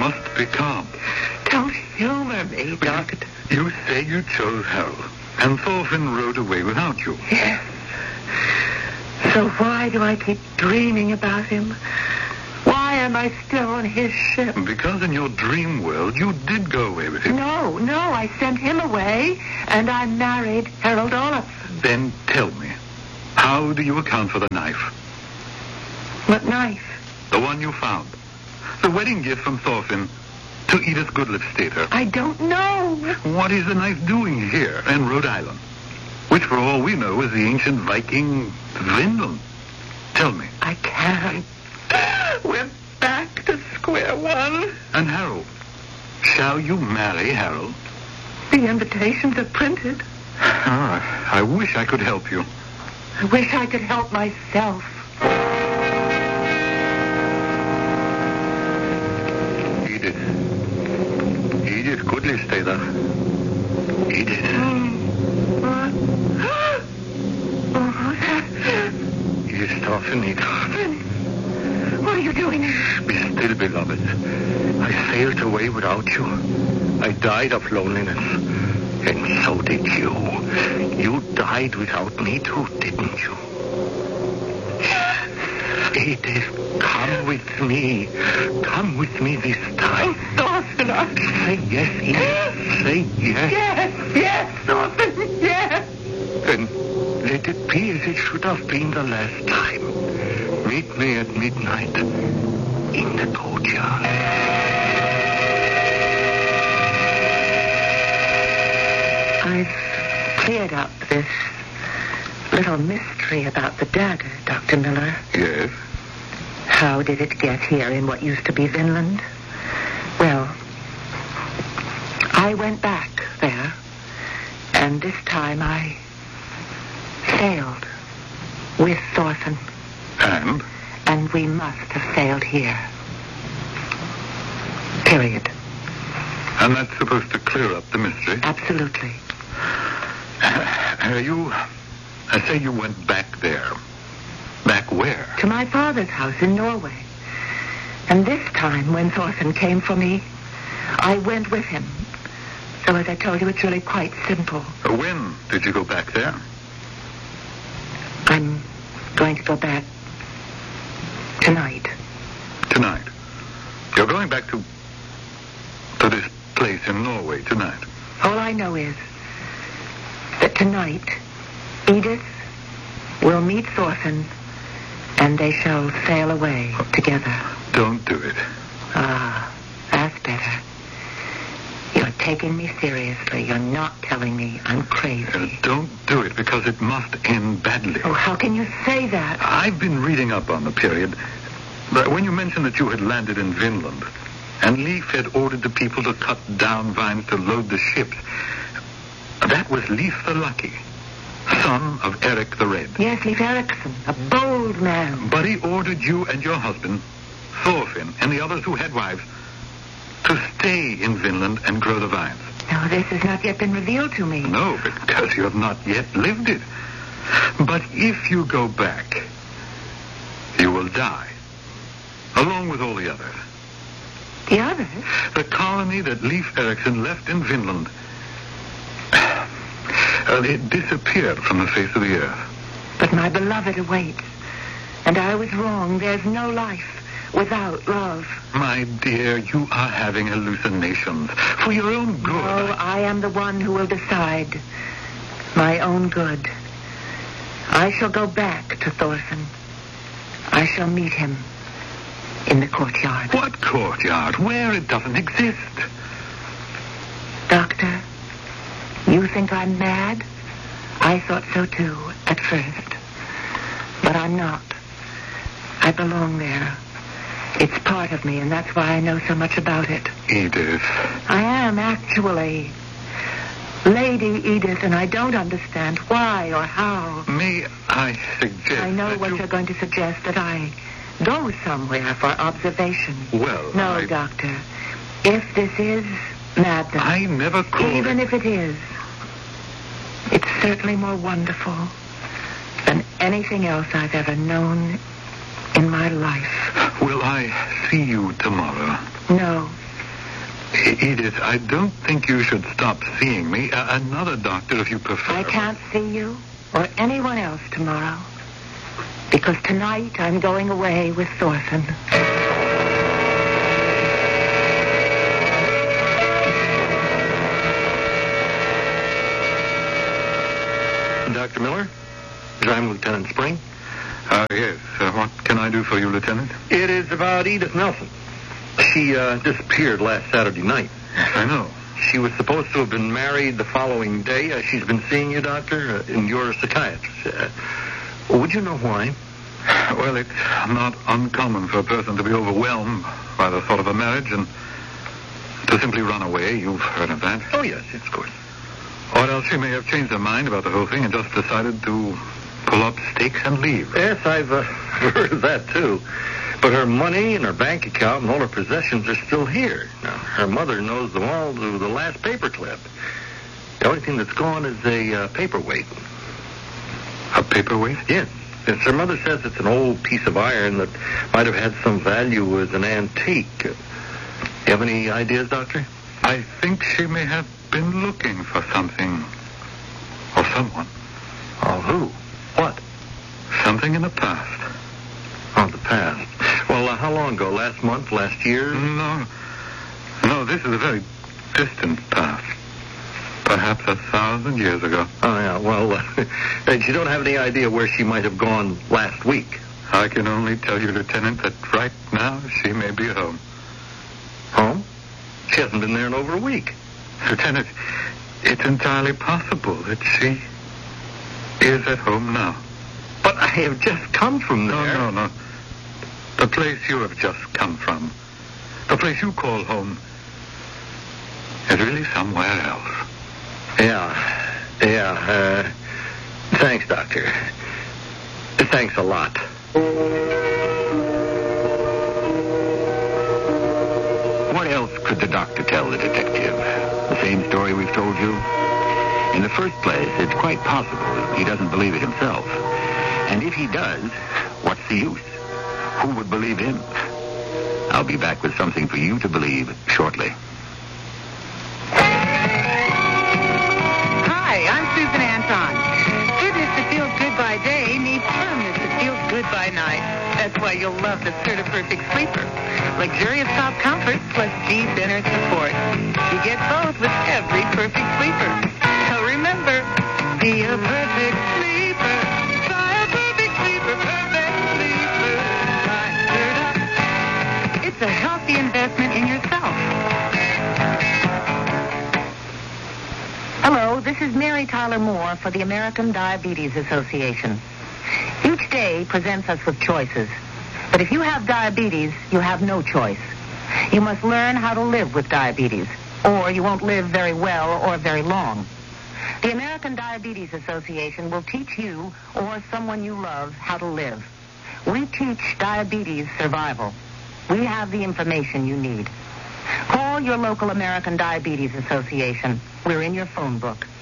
must be calm. Don't humor me, Doctor. You say you chose Harold, and Thorfinn rode away without you. Yes. So why do I keep dreaming about him? Why am I still on his ship? Because in your dream world, you did go away with him. No, I sent him away, and I married Harold Olafsson. Then tell me, how do you account for the knife? What knife? The one you found. The wedding gift from Thorfinn to Edith Goodlifstater. I don't know. What is the knife doing here in Rhode Island? Which, for all we know, is the ancient Viking Vinland. Tell me. I can't. We're back to square one. And Harold? Shall you marry Harold? The invitations are printed. I wish I could help you. I wish I could help myself. Edith Goodlifstater. Edith. What? It is Thorfinn, Edith. What are you doing? Be still, beloved. I sailed away without you. I died of loneliness. And so did you. You died without me too, didn't you? Edith, come with me. Come with me this time. Oh, Thorfinn, Say yes, Edith. Say yes. Yes, Thorfinn, yes. Then let it be as it should have been the last time. Meet me at midnight in the courtyard. I've cleared up this little mystery about the dagger, Dr. Miller. Yes? How did it get here in what used to be Vinland? Well, I went back there, and this time I sailed with Thorfinn. And? And we must have sailed here. Period. And that's supposed to clear up the mystery? Absolutely. I say you went back there. Back where? To my father's house in Norway. And this time, when Thorfinn came for me, I went with him. So as I told you, it's really quite simple. When did you go back there? I'm going to go back tonight. Tonight? You're going back to this place in Norway tonight? All I know is that tonight, Edith will meet Thorfinn, and they shall sail away together. Don't do it. Ah, that's better. You're taking me seriously. You're not telling me I'm crazy. Don't do it, because it must end badly. Oh, how can you say that? I've been reading up on the period. But when you mentioned that you had landed in Vinland, and Leif had ordered the people to cut down vines to load the ships, that was Leif the Lucky, son of Eric the Red. Yes, Leif Erikson, a bold man. But he ordered you and your husband, Thorfinn, and the others who had wives, to stay in Vinland and grow the vines. No, this has not yet been revealed to me. No, because you have not yet lived it. But if you go back, you will die, along with all the others. The others? The colony that Leif Erikson left in Vinland, it disappeared from the face of the earth. But my beloved awaits. And I was wrong. There's no life without love. My dear, you are having hallucinations for your own good. No, I am the one who will decide. My own good. I shall go back to Thorfinn. I shall meet him in the courtyard. What courtyard? Where? It doesn't exist. Doctor, you think I'm mad? I thought so too, at first. But I'm not. I belong there. It's part of me, and that's why I know so much about it. Edith. I am, actually. Lady Edith, and I don't understand why or how. May I suggest I know what you're going to suggest, that I go somewhere for observation. Well, No, Doctor. If this is madness... I never called Even if it is, it's certainly more wonderful than anything else I've ever known in my life. Will I see you tomorrow? No. Edith, I don't think you should stop seeing me. Another doctor, if you prefer. I can't see you or anyone else tomorrow because tonight I'm going away with Thorfinn. Dr. Miller? I'm Lieutenant Spring. Yes. What can I do for you, Lieutenant? It is about Edith Nelson. She disappeared last Saturday night. Yes, I know. She was supposed to have been married the following day. She's been seeing you, Doctor, and you're a psychiatrist. Would you know why? Well, it's not uncommon for a person to be overwhelmed by the thought of a marriage and to simply run away. You've heard of that. Oh, yes, of course. Or else she may have changed her mind about the whole thing and just decided to pull up stakes and leave. Yes, I've heard of that, too. But her money and her bank account and all her possessions are still here. Now, her mother knows them all to the last paperclip. The only thing that's gone is a paperweight. A paperweight? Yes. Yes, her mother says it's an old piece of iron that might have had some value as an antique. You have any ideas, Doctor? I think she may have been looking for something or someone. Oh, who? What? Something in the past. Oh, the past. Well, how long ago? Last month? Last year? No, this is a very distant past. Perhaps 1,000 years ago. Oh, yeah. Well, you don't have any idea where she might have gone last week? I can only tell you, Lieutenant, that right now she may be home. Home? She hasn't been there in over a week. Lieutenant, it's entirely possible that she is at home now. But I have just come from there. No. The place you have just come from, the place you call home, is really somewhere else. Yeah. Thanks, Doctor. Thanks a lot. What else could the doctor tell the detective? The same story we've told you? In the first place, it's quite possible he doesn't believe it himself. And if he does, what's the use? Who would believe him? I'll be back with something for you to believe shortly. Hi, I'm Susan Anton. Goodness that feels good by day needs firmness that feels good by night. That's why you'll love the Serta Perfect Sleeper. Luxurious top comfort plus deep inner support. You get both with every perfect sleeper. So remember, be a perfect sleeper. Try a perfect sleeper, perfect sleeper. Try Serta. It's a healthy investment in yourself. Hello, this is Mary Tyler Moore for the American Diabetes Association. Each day presents us with choices. But if you have diabetes, you have no choice. You must learn how to live with diabetes, or you won't live very well or very long. The American Diabetes Association will teach you or someone you love how to live. We teach diabetes survival. We have the information you need. Call your local American Diabetes Association. We're in your phone book.